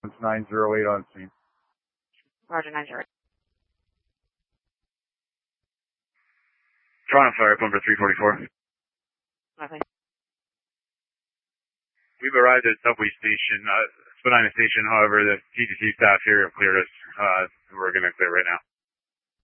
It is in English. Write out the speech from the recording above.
It's 908 on scene. Roger, 908. Toronto Fire, number 344. Okay. We've arrived at Subway Station, Spadina Station. However, the TTC staff here have cleared us. We're going to clear right now.